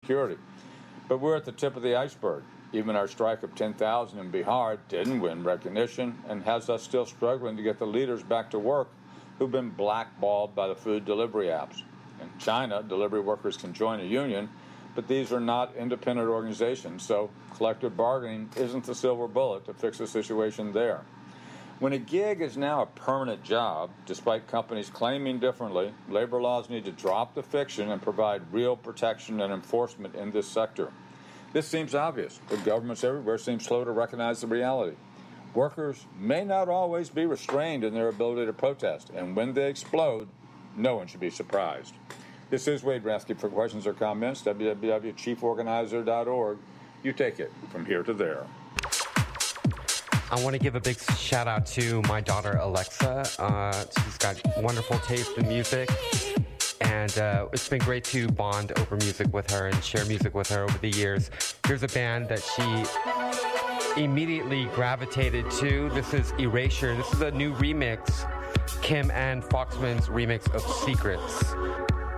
security. But we're at the tip of the iceberg. Even our strike of 10,000 in Bihar didn't win recognition and has us still struggling to get the leaders back to work who've been blackballed by the food delivery apps. In China, delivery workers can join a union, but these are not independent organizations, so collective bargaining isn't the silver bullet to fix the situation there. When a gig is now a permanent job, despite companies claiming differently, labor laws need to drop the fiction and provide real protection and enforcement in this sector. This seems obvious, but governments everywhere seem slow to recognize the reality. Workers may not always be restrained in their ability to protest, and when they explode, no one should be surprised. This is Wade Rathke. For questions or comments, www.chieforganizer.org. You take it from here to there. I want to give a big shout out to my daughter Alexa. She's got wonderful taste in music, and it's been great to bond over music with her and share music with her over the years. Here's a band that she immediately gravitated to. This is Erasure. This is a new remix, Kim Ann Foxman's remix of Secrets.